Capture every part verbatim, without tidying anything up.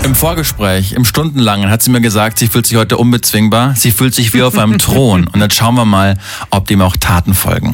Im Vorgespräch, im Stundenlangen, hat sie mir gesagt, sie fühlt sich heute unbezwingbar. Sie fühlt sich wie auf einem Thron. Und jetzt schauen wir mal, ob dem auch Taten folgen.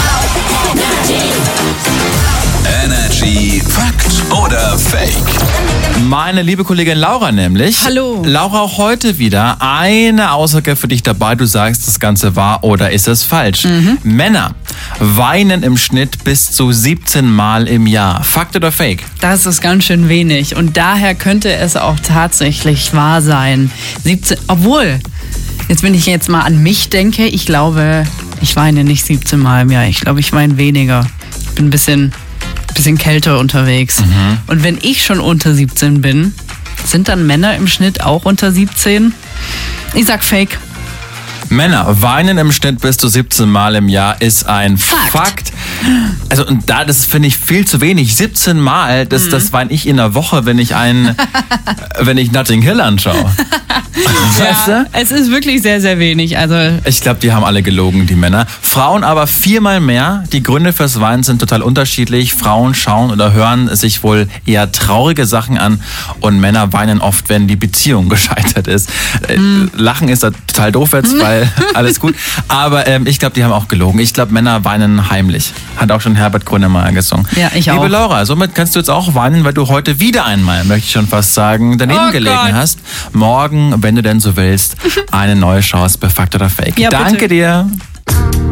Energy Fakt oder Fake? Meine liebe Kollegin Laura nämlich. Hallo. Laura, auch heute wieder eine Aussage für dich dabei. Du sagst, das Ganze wahr oder ist es falsch? Mhm. Männer weinen im Schnitt bis zu siebzehn Mal im Jahr. Fakt oder Fake? Das ist ganz schön wenig und daher könnte es auch tatsächlich wahr sein. siebzehn, obwohl, jetzt wenn ich jetzt mal an mich denke, ich glaube, ich weine nicht siebzehn Mal im Jahr. Ich glaube, ich weine weniger. Ich bin ein bisschen, bisschen kälter unterwegs. Mhm. Und wenn ich schon unter siebzehn bin, sind dann Männer im Schnitt auch unter siebzehn? Ich sag Fake. Männer weinen im Schnitt bis zu siebzehn Mal im Jahr ist ein Fakt. Fakt. Also und da, das finde ich viel zu wenig. siebzehn Mal, das, mhm. das weine ich in einer Woche, wenn ich ein, wenn ich Notting Hill anschaue. Weißt du? Ja, es ist wirklich sehr, sehr wenig. Also ich glaube, die haben alle gelogen, die Männer. Frauen aber viermal mehr. Die Gründe fürs Weinen sind total unterschiedlich. Frauen schauen oder hören sich wohl eher traurige Sachen an und Männer weinen oft, wenn die Beziehung gescheitert ist. Mhm. Lachen ist da total doof jetzt, weil alles gut. Aber ähm, ich glaube, die haben auch gelogen. Ich glaube, Männer weinen heimlich. Hat auch schon Herbert Grönemeyer gesungen. Ja, ich auch. Liebe Laura, somit kannst du jetzt auch weinen, weil du heute wieder einmal, möchte ich schon fast sagen, daneben oh gelegen Gott. hast. Morgen, wenn du denn so willst, eine neue Chance bei Fakt oder Fake. Ja, Danke bitte. dir.